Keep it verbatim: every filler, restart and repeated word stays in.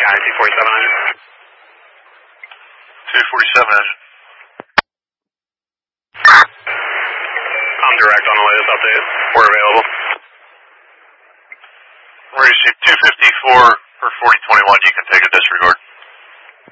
I see forty-seven hundred. two forty-seven engine. I'm direct on the latest update. We're available. Where you see two fifty-four for forty twenty-one, you can take a disregard.